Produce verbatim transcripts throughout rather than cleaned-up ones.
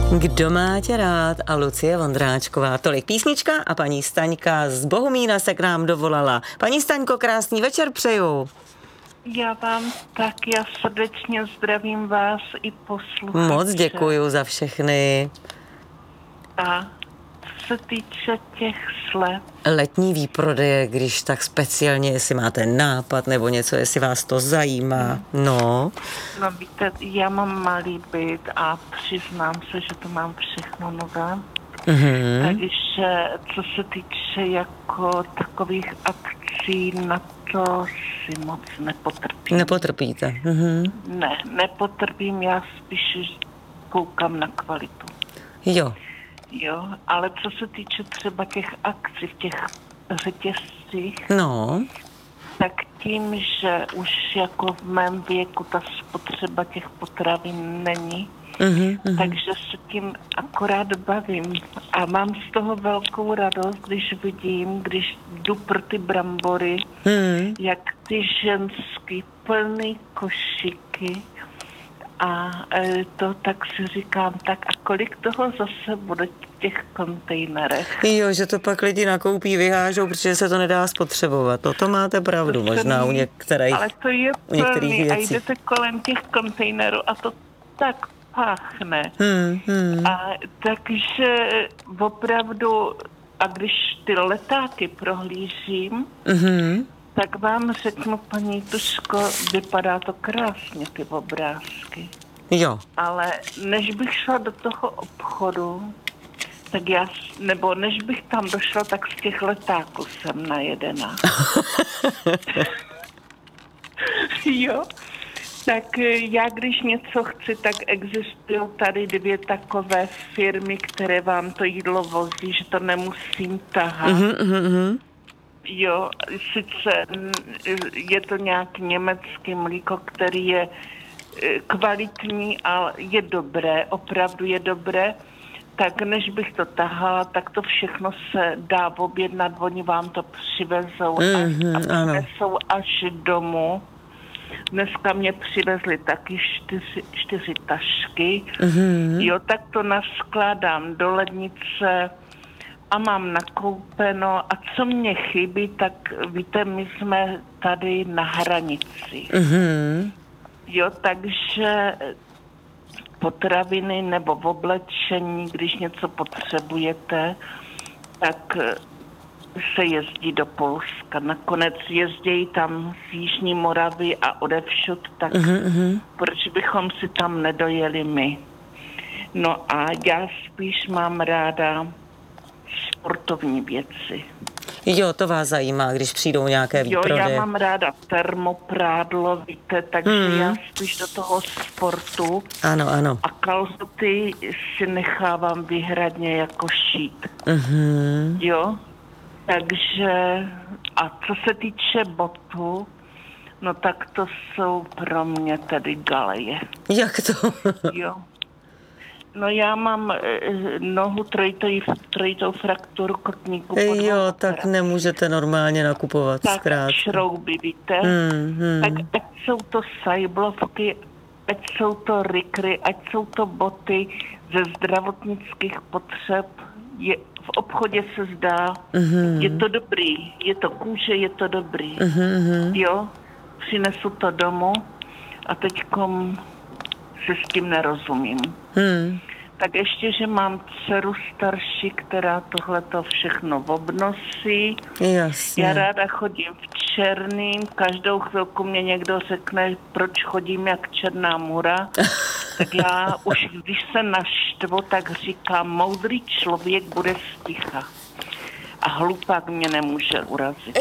Kdo má tě rád? A Lucie Vondráčková. Tolik písnička a paní Staňka z Bohumína se k nám dovolala. Paní Staňko, krásný večer přeju. Já vám taky a srdečně zdravím vás i posluchače. Moc děkuju za všechny. A co se týče těch slev. Letní výprodeje, když tak speciálně, jestli máte nápad nebo něco, jestli vás to zajímá. No. No víte, já mám malý byt a přiznám se, že to mám všechno nové. Mm-hmm. Takže co se týče jako takových akcí, na to si moc nepotrpím. Nepotrpíte? Mm-hmm. Ne, nepotrpím, já spíš koukám na kvalitu. Jo. Jo, ale co se týče třeba těch akcí v těch řetězcích, no. tak tím, že už jako v mém věku ta spotřeba těch potravin není, mm-hmm, mm-hmm. takže se tím akorát bavím a mám z toho velkou radost, když vidím, když jdu pro ty brambory, mm. jak ty ženský plný košíky. A to tak si říkám, tak a kolik toho zase bude v těch kontejnerech? Jo, že to pak lidi nakoupí, vyhážou, protože se to nedá spotřebovat. To, to máte pravdu, to možná u některých, ale to je u některých věcí. A jdete kolem těch kontejnerů a to tak páchne. Hmm, hmm. A takže opravdu, a když ty letáky prohlížím, mm-hmm. tak vám řeknu, paní Tuško, vypadá to krásně, ty obrázky. Jo. Ale než bych šla do toho obchodu, tak já, nebo než bych tam došla, tak z těch letáků jsem najedená. Jo. Tak já, když něco chci, tak existují tady dvě takové firmy, které vám to jídlo vozí, že to nemusím tahat. Mm-hmm, mm-hmm. Jo, sice je to nějak německý mlíko, který je kvalitní, ale je dobré, opravdu je dobré, tak než bych to tahala, tak to všechno se dá objednat, oni vám to přivezou mm-hmm, a přinesou až domů. Dneska mě přivezli taky čtyři, čtyři tašky, mm-hmm. jo, tak to naskládám do lednice a mám nakoupeno. A co mě chybí, tak víte, my jsme tady na hranici. Mm-hmm. Jo, takže potraviny nebo v oblečení, když něco potřebujete, tak se jezdí do Polska. Nakonec jezdí tam z Jižní Moravy a odevšud, tak mm-hmm. proč bychom si tam nedojeli my? No a já spíš mám ráda sportovní věci. Jo, to vás zajímá, když přijdou nějaké výprodeje. Jo, já mám ráda termoprádlo, víte, takže hmm. já spíš do toho sportu. Ano, ano. A kalhoty si nechávám výhradně jako šít. Mm-hmm. Jo, takže a co se týče botů, no tak to jsou pro mě tedy galeje. Jak to? Jo. No já mám eh, nohu trojitou, trojitou frakturu kotníku. Jo, tak nemůžete normálně nakupovat tak zkrátka. šrouby, víte. Hmm, hmm. Tak ať jsou to sajblovky, ať jsou to rykry, ať jsou to boty ze zdravotnických potřeb. Je, v obchodě se zdá, mm-hmm. je to dobrý, je to kůže, je to dobrý. Mm-hmm. Jo, přinesu to domů a teďkom se s tím nerozumím. Hmm. Tak ještě, že mám dceru starší, která tohleto všechno obnosí. Jasně. Já ráda chodím v černým, každou chvilku mě někdo řekne, proč chodím jak černá mura. Tak já už, když se naštvu, tak říkám, moudrý člověk bude sticha. A hlupák mě nemůže urazit.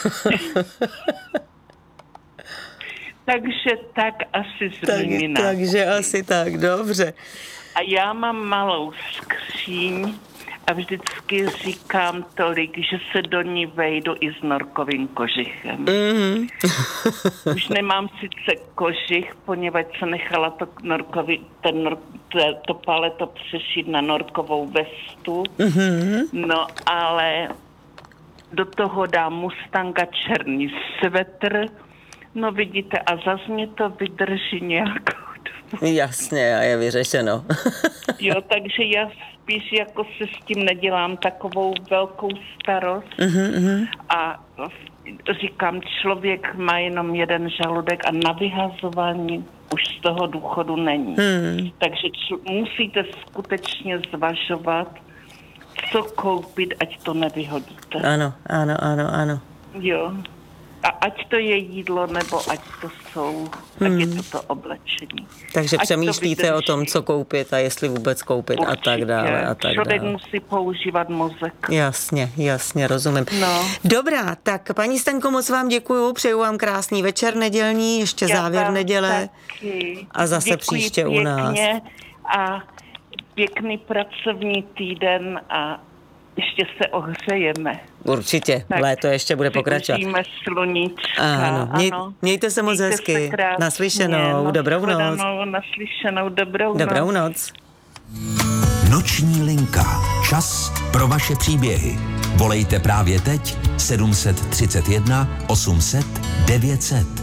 Takže tak asi z tak, mými Takže asi tak, dobře. A já mám malou skříň a vždycky říkám tolik, že se do ní vejdu i s norkovým kožichem. Mm-hmm. Už nemám sice kožich, poněvadž se nechala to, norkový, ten, to, to paleto přešít na norkovou vestu. Mm-hmm. No ale do toho dám Mustanga černý svetr. No vidíte, a zas mě to vydrží nějakou dobu. Jasně, a je vyřešeno. Jo, takže já spíš jako se s tím nedělám takovou velkou starost. Uh-huh. A říkám, člověk má jenom jeden žaludek a na vyhazování už z toho důchodu není. Hmm. Takže č- musíte skutečně zvažovat, co koupit, ať to nevyhodíte. Ano, ano, ano, ano. Jo. A ať to je jídlo, nebo ať to jsou, hmm. ať je to to oblečení. Takže ať přemýšlíte o tom, co koupit a jestli vůbec koupit. Určitě. A tak dále. A tak Člověk dále. musí používat mozek. Jasně, jasně, rozumím. No. Dobrá, tak paní Staňko, moc vám děkuju, přeju vám krásný večer nedělní, ještě Já závěr neděle taky. A zase děkuji příště pěkně u nás. A pěkný pracovní týden a ještě se ohřejeme. Určitě, tak léto ještě bude pokračovat. Užijeme sluníčka. Ano, Měj, ano. Mějte se moc Mějte hezky. Se Naslyšenou, dobrou noc. Naslyšenou, dobrou, dobrou noc. noc. Noční linka. Čas pro vaše příběhy. Volejte právě teď sedm set třicet jedna osm set devět set.